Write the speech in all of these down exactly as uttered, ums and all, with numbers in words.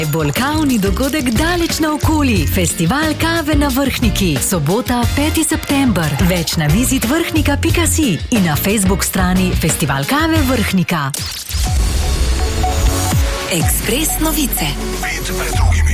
Bolj kavni dogodek daleč naokoli. Festival kave na Vrhniki. Sobota, peti september. Več na vizit vrhnika pika si in na Facebook strani Festival kave Vrhnika. Ekspres novice. Pet pred drugimi.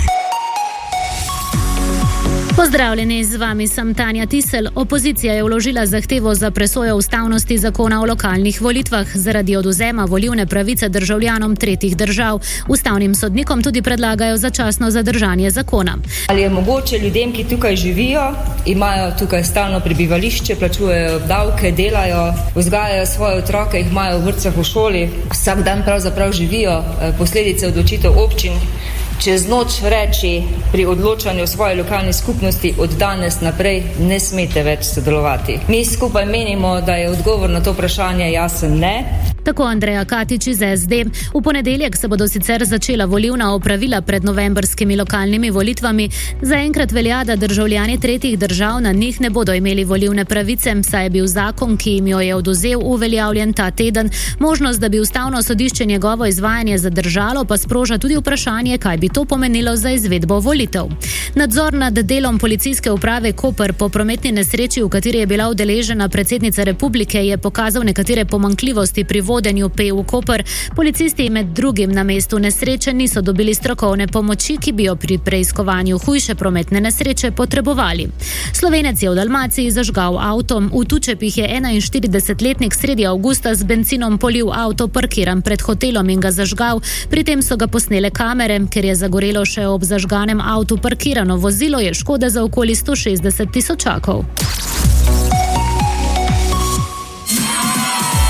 Pozdravljeni, z vami sem Tanja Tisel. Opozicija je vložila zahtevo za presojo ustavnosti zakona o lokalnih volitvah zaradi odvzema volilne pravice državljanom tretjih držav. Ustavnim sodnikom tudi predlagajo začasno zadržanje zakona. Ali je mogoče ljudem, ki tukaj živijo, imajo tukaj stalno prebivališče, plačujejo davke, delajo, vzgajajo svoje otroke, jih imajo v vrtcih, v šoli, vsak dan pravzaprav živijo posledice odločitev občin, čez noč reči pri odločanju v svoji lokalni skupnosti od danes naprej ne smete več sodelovati. Mi skupaj menimo, da je odgovor na to vprašanje jasen ne. Tako Andreja Katič iz S D. V ponedeljek se bodo sicer začela volilna opravila pred novembrskimi lokalnimi volitvami. Zaenkrat velja, da državljani tretjih držav na njih ne bodo imeli volilne pravice, saj je bil zakon, ki jim jo je odvzel, uveljavljen ta teden. Možnost, da bi ustavno sodišče njegovo izvajanje zadržalo, pa sproža tudi vprašanje, kaj bi to pomenilo za izvedbo volitev. Nadzor nad delom policijske uprave Koper po prometni nesreči, v kateri je bila udeležena predsednica republike, je pokazal nekatere pomanjkljivosti pri vodenju P U Koper. Policisti med drugim na mestu nesreče niso dobili strokovne pomoči, ki bi jo pri preiskovanju hujše prometne nesreče potrebovali. Slovenec je v Dalmaciji zažgal avto. V Tučepih je enainštiridesetletnik sredi avgusta z bencinom polil avto parkiran pred hotelom in ga zažgal. Pri tem so ga posnele kamere, ker je zagorelo še ob zažganem avtu parkirano vozilo, je škoda za okoli sto šestdeset tisočakov.